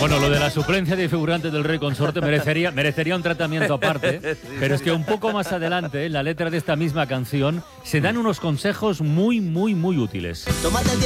Bueno, lo de la suplencia de figurantes del Rey Consorte merecería un tratamiento aparte, pero es que un poco más adelante, en la letra de esta misma canción, se dan unos consejos muy útiles. Tómate el